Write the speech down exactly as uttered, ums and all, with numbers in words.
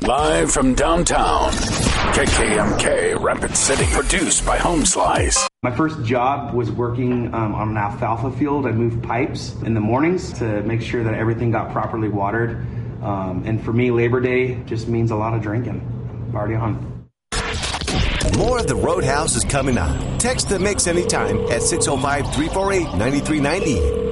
Live from downtown, K K M K, Rapid City, produced by Home Slice. My first job was working um, on an alfalfa field. I moved pipes in the mornings to make sure that everything got properly watered. Um, and for me, Labor Day just means a lot of drinking. Party on. More of the Roadhouse is coming up. Text the Mix anytime at six oh five, three four eight, nine three nine oh.